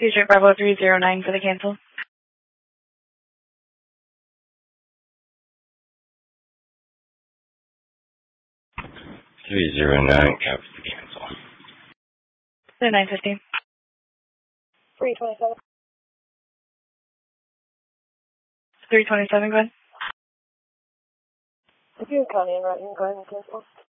Future Bravo 309 for the cancel. 309, copy the cancel. The 915. 327. 327, go ahead. If you're Connie and Ryan, go ahead and cancel.